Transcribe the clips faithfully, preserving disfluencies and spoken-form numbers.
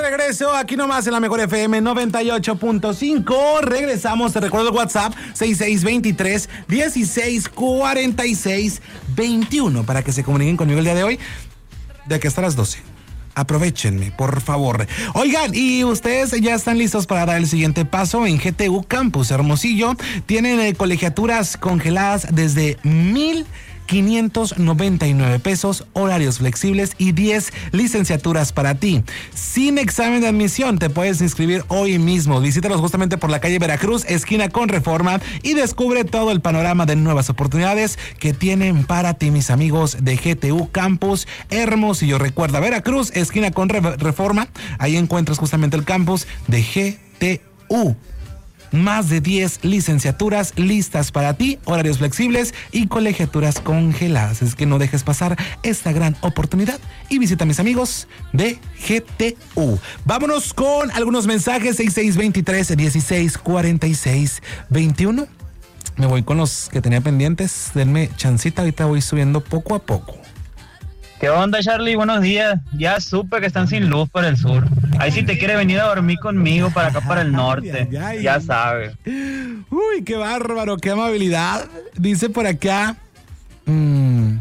regreso, aquí nomás en la Mejor F M noventa y ocho punto cinco. Regresamos, te recuerdo el WhatsApp seis seis dos tres, uno seis cuatro seis, dos uno para que se comuniquen conmigo el día de hoy, de aquí hasta las doce. Aprovechenme, por favor. Oigan, y ustedes ya están listos para dar el siguiente paso en G T U Campus Hermosillo. Tienen eh, colegiaturas congeladas desde mil quinientos noventa y nueve pesos, horarios flexibles y diez licenciaturas para ti. Sin examen de admisión, te puedes inscribir hoy mismo. Visítalos justamente por la calle Veracruz, esquina con Reforma, y descubre todo el panorama de nuevas oportunidades que tienen para ti, mis amigos de G T U Campus Hermosillo. Recuerda, Veracruz, esquina con Re- Reforma, ahí encuentras justamente el campus de G T U. Más de diez licenciaturas listas para ti, horarios flexibles y colegiaturas congeladas. Es que no dejes pasar esta gran oportunidad y visita a mis amigos de G T U. Vámonos con algunos mensajes. Seis seis dos tres, uno seis cuatro seis, dos uno. Me voy con los que tenía pendientes. Denme chancita, ahorita voy subiendo poco a poco. ¿Qué onda, Charlie? Buenos días. Ya supe que están sin luz para el sur. Ahí si te quiere venir a dormir conmigo para acá, para el norte. Ay, ay, ay. Ya sabes. Uy, qué bárbaro, qué amabilidad. Dice por acá. Mmm,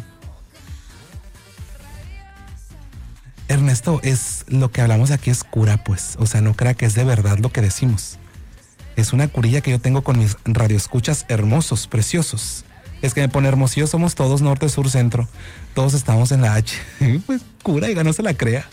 Ernesto, es lo que hablamos aquí es cura, pues. O sea, no crea que es de verdad lo que decimos. Es una curilla que yo tengo con mis radioescuchas hermosos, preciosos. Es que me pone Hermosillo, somos todos norte, sur, centro. Todos estamos en la H. Pues cura, y no se la crea.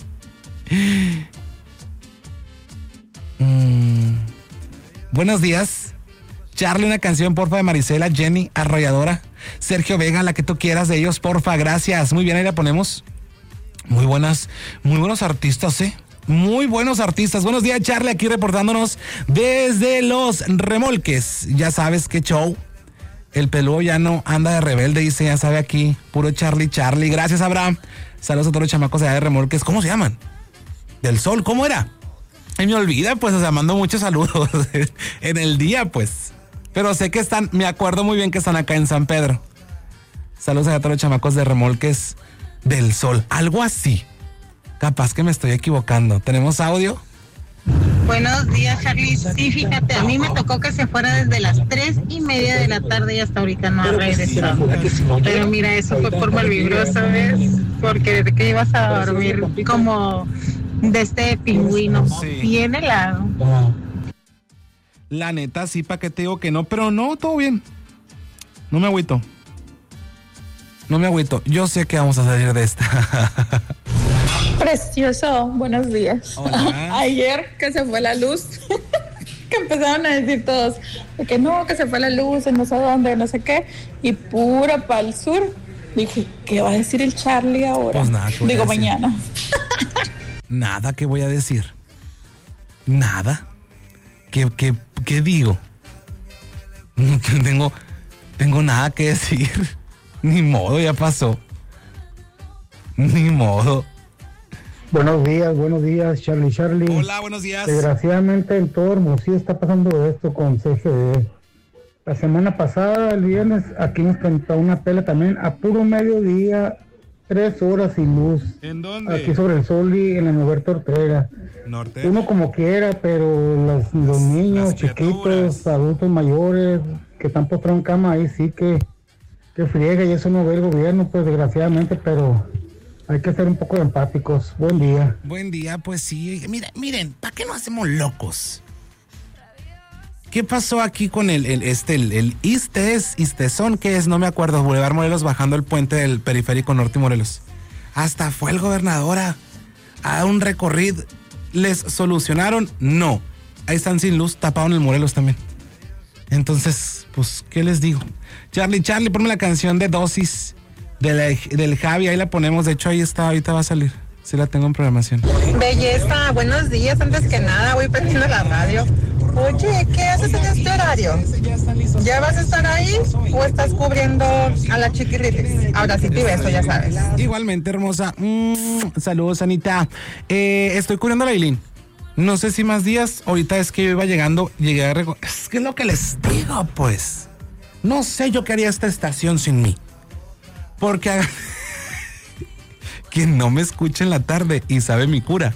Mm. Buenos días. Charlie, una canción, porfa, de Marisela, Jenny, Arrolladora. Sergio Vega, la que tú quieras de ellos, porfa, gracias. Muy bien, ahí la ponemos. Muy buenas, muy buenos artistas, ¿eh? Muy buenos artistas. Buenos días, Charlie, aquí reportándonos desde Los Remolques. Ya sabes qué show. El peludo ya no anda de rebelde, dice, ya sabe aquí, puro Charlie, Charlie. Gracias, Abraham. Saludos a todos los chamacos allá de Remolques. ¿Cómo se llaman? Del Sol, ¿cómo era? Y me olvida, pues, o sea, mando muchos saludos en el día, pues. Pero sé que están, me acuerdo muy bien que están acá en San Pedro. Saludos a todos los chamacos de Remolques del Sol. Algo así. Capaz que me estoy equivocando. ¿Tenemos audio? Buenos días, Charlie. Sí, fíjate, a mí me tocó que se fuera desde las tres y media de la tarde y hasta ahorita no ha regresado. Pero mira, eso fue por malvibroso, ¿sabes? Porque desde que ibas a dormir como de este pingüino, sí. Bien helado. La neta, sí, pa' que te digo que no, pero no, todo bien. No me agüito. No me agüito. Yo sé que vamos a salir de esta. Precioso, buenos días. Hola. Ayer que se fue la luz, que empezaron a decir todos que no, que se fue la luz en no sé dónde, no sé qué, y pura para el sur. Dije, ¿qué va a decir el Charlie ahora? Pues nada, digo mañana. Nada que voy a decir. Nada. ¿Qué, qué, qué digo? No tengo, tengo nada que decir. Ni modo, ya pasó. Ni modo. Buenos días, buenos días, Charlie, Charlie. Hola, buenos días. Desgraciadamente en todo Hermosillo está pasando esto con C G D. La semana pasada, el viernes, aquí nos cantó una tele también a puro mediodía, tres horas sin luz. ¿En dónde? Aquí sobre el Sol y en la Norberto Ortega. Norte. Uno como quiera, pero los, los niños chiquitos, adultos mayores, que están postrados en cama, ahí sí que, que friega, y eso no ve el gobierno, pues desgraciadamente, pero... hay que ser un poco empáticos. Buen día. Buen día, pues sí. Miren, miren, ¿para qué no hacemos locos? ¿Qué pasó aquí con el, el este, el, el Istes, Istezón, que es? No me acuerdo, Boulevard Morelos, bajando el puente del periférico Norte y Morelos. Hasta fue el gobernador a, a un recorrido. ¿Les solucionaron? No. Ahí están sin luz, taparon el Morelos también. Entonces, pues, ¿qué les digo? Charlie, Charlie, ponme la canción de Dosis. De la, del Javi, ahí la ponemos. De hecho, ahí está, ahorita va a salir. Sí la tengo en programación. Belleza, buenos días. Antes que nada, voy prendiendo la radio. Oye, ¿qué haces en este horario? ¿Ya vas a estar ahí o estás cubriendo a la chiquirritis? Ahora sí te beso, ya sabes. Igualmente, hermosa. Mm, saludos, Anita. Eh, estoy cubriendo a la Ailín. No sé si más días. Ahorita es que yo iba llegando, llegué a... Rego- es que es lo que les digo, pues. No sé yo qué haría esta estación sin mí. Porque que no me escuche en la tarde y sabe mi cura.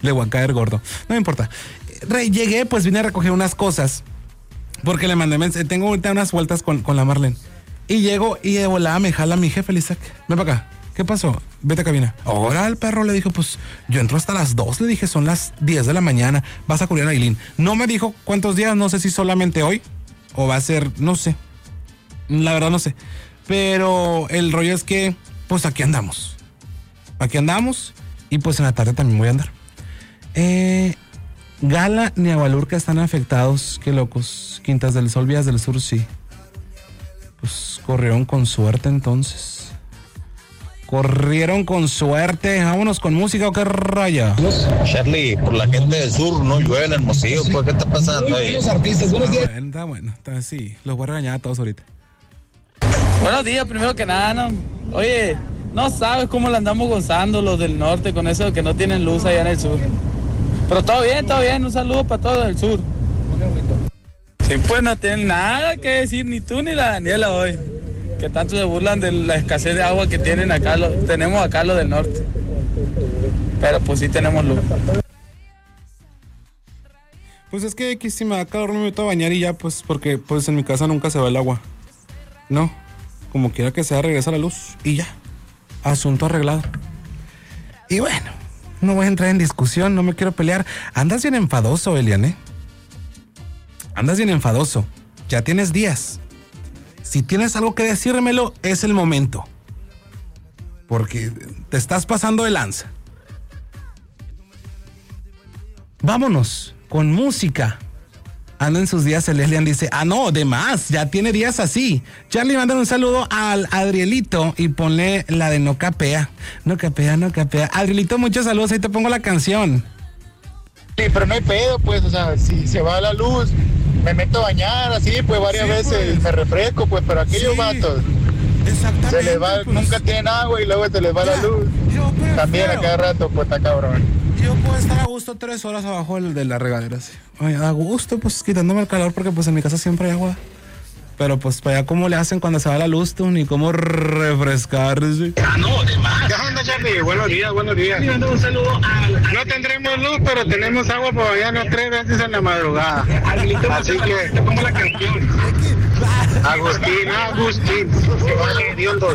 Le voy a caer gordo. No me importa. Re, llegué, pues vine a recoger unas cosas. Porque le mandé mensaje. Tengo ahorita unas vueltas con, con la Marlene. Y llego y de volada me jala mi jefe, Isaac. Ven para acá. ¿Qué pasó? Vete a cabina. Ahora el perro le dijo, pues yo entro hasta las dos. Le dije, son las diez de la mañana. Vas a cubrir a Ailín. No me dijo cuántos días. No sé si solamente hoy. O va a ser, no sé. La verdad no sé. Pero el rollo es que, pues aquí andamos. Aquí andamos. Y pues en la tarde también voy a andar. Eh, Gala ni Agualurca están afectados. Qué locos. Quintas del Sol, Vías del Sur, sí. Pues corrieron con suerte entonces. Corrieron con suerte. Vámonos con música o qué raya. Charlie, por la gente del sur no llueve en Hermosillo. ¿Por qué está pasando ahí? Los artistas, buenos días. Está bueno, está así. Los voy a regañar a todos ahorita. Buenos días, primero que nada, ¿no? Oye, no sabes cómo le andamos gozando los del norte con eso de que no tienen luz allá en el sur. Pero todo bien, todo bien. Un saludo para todos del sur. Sí, pues no tienen nada que decir ni tú ni la Daniela hoy. Que tanto se burlan de la escasez de agua que tienen acá, lo, tenemos acá los del norte. Pero pues sí tenemos luz. Pues es que aquí si me da calor me meto a bañar y ya, pues, porque pues en mi casa nunca se va el agua. No, como quiera que sea, regresa la luz y ya. Asunto arreglado. Y bueno, no voy a entrar en discusión, no me quiero pelear. Andas bien enfadoso, Elian, ¿eh? Andas bien enfadoso. Ya tienes días. Si tienes algo que decírmelo, es el momento. Porque te estás pasando de lanza. Vámonos con música. Anda en sus días, el Elian dice, ah no, de más, ya tiene días así. Charlie, manda un saludo al Adrielito y ponle la de No Capea. No capea, no capea. Adrielito, muchos saludos, ahí te pongo la canción. Sí, pero no hay pedo, pues, o sea, si se va la luz, me meto a bañar, así, pues, varias sí, veces, pues. Me refresco, pues, pero aquellos sí. Vatos, exactamente, se les va, pues. Nunca tienen agua y luego se les va ya, la luz. Yo, también a cada rato, pues, está cabrón. Yo puedo estar a gusto tres horas abajo de la regadera, sí. Oye, a gusto, pues, quitándome el calor, porque, pues, en mi casa siempre hay agua. Pero, pues, para allá, ¿cómo le hacen cuando se va la luz, tú? Ni cómo refrescarse. Ah, no, de más. ¿Qué onda, Charlie? Buenos días, buenos días. Un saludo a... No tendremos luz, pero tenemos agua por allá, no tres veces en la madrugada. Así que... Te pongo la canción. Agustín, Agustín. Que vale, Dios dos.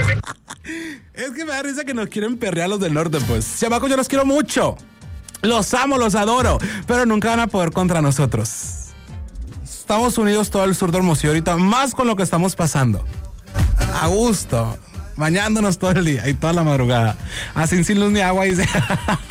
Es que me da risa que nos quieren perrear los del norte, pues. Chamacos, yo los quiero mucho. Los amo, los adoro. Pero nunca van a poder contra nosotros. Estamos unidos todo el sur de Hermosillo ahorita, más con lo que estamos pasando. A gusto, bañándonos todo el día y toda la madrugada. Así sin luz ni agua y se...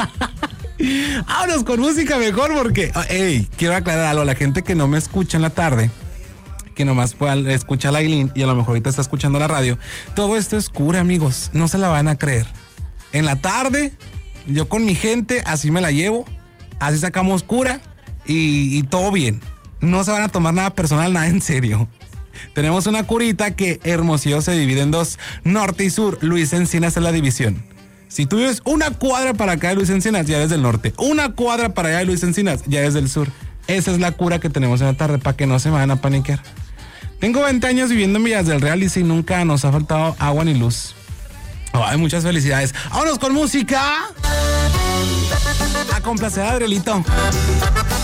Vámonos con música mejor porque... Hey, quiero aclarar algo a la gente que no me escucha en la tarde, que nomás pueda escuchar a Ailín y a lo mejor ahorita está escuchando la radio. Todo esto es cura, amigos, no se la van a creer. En la tarde, yo con mi gente, así me la llevo, así sacamos cura y, y todo bien. No se van a tomar nada personal, nada en serio. Tenemos una curita que Hermosillo se divide en dos, norte y sur. Luis Encinas es la división. Si tú vives una cuadra para acá de Luis Encinas, ya eres del norte. Una cuadra para allá de Luis Encinas, ya eres del sur. Esa es la cura que tenemos en la tarde, para que no se me van a paniquear. Tengo veinte años viviendo en Villas del Real y si nunca nos ha faltado agua ni luz. Ay, muchas felicidades. Vámonos con música. A complacer a Adrielito.